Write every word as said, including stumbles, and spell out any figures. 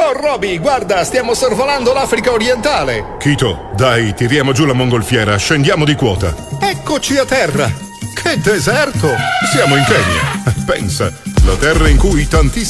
Oh Roby, guarda, stiamo sorvolando l'Africa orientale. Kito, dai, tiriamo giù la mongolfiera, scendiamo di quota. Eccoci a terra. Che deserto! Siamo in Kenya. Pensa, la terra in cui tantissimi